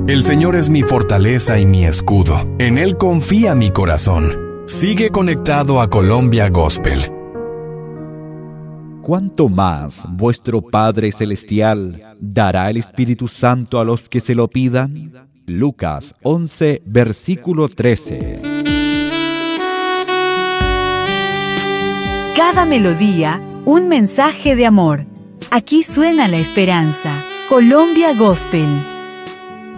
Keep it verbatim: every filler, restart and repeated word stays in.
El Señor es mi fortaleza y mi escudo. En Él confía mi corazón. Sigue conectado a Colombia Gospel. ¿Cuánto más vuestro Padre Celestial dará el Espíritu Santo a los que se lo pidan? Lucas once, versículo trece. Cada melodía, un mensaje de amor. Aquí suena la esperanza. Colombia Gospel.